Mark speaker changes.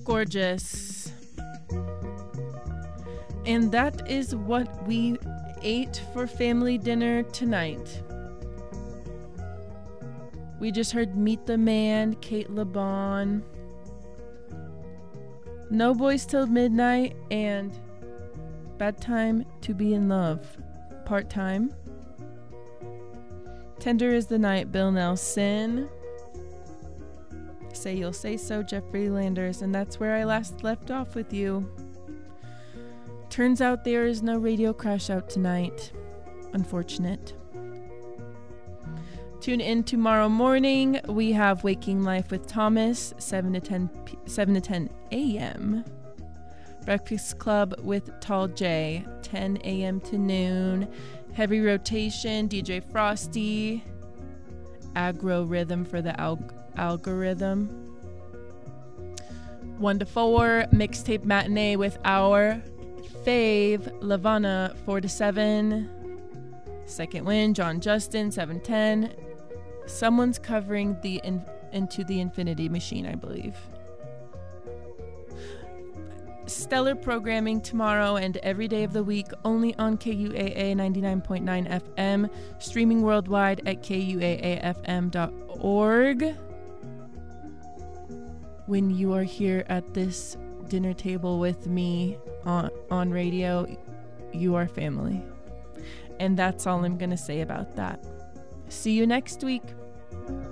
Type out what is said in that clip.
Speaker 1: gorgeous. And that is what we ate for family dinner tonight. We just heard Meet the Man, Kate LeBon, No Boys Till Midnight, and Bad Time to Be in Love, Part Time. Tender is the Night, Bill Nelson. Say You'll Say So, Jeffrey Landers. And that's where I last left off with you. Turns out there is no Radio Crash Out tonight. Unfortunate. Tune in tomorrow morning. We have Waking Life with Thomas, 7 to 10 a.m. Breakfast Club with Tall J, 10 a.m. to noon. Heavy Rotation, DJ Frosty. Aggro Rhythm for the algorithm. 1 to 4, Mixtape Matinee with our fave, Lavana, 4 to 7. Second Wind, John Justin, 7:10. Someone's covering the Into the Infinity Machine, I believe. Stellar programming tomorrow and every day of the week, only on KUAA 99.9 FM, streaming worldwide at kuaafm.org. When you are here at this dinner table with me on radio, you are family. And that's all I'm going to say about that. See you next week.